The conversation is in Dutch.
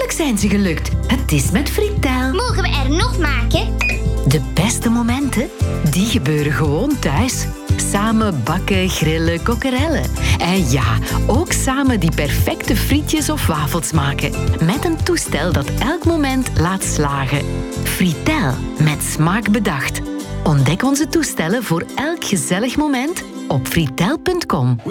Natuurlijk zijn ze gelukt. Het is met Fritel. Mogen we er nog maken? De beste momenten, die gebeuren gewoon thuis. Samen bakken, grillen, kokkerellen. En ja, ook samen die perfecte frietjes of wafels maken. Met een toestel dat elk moment laat slagen. Fritel, met smaak bedacht. Ontdek onze toestellen voor elk gezellig moment op fritel.com.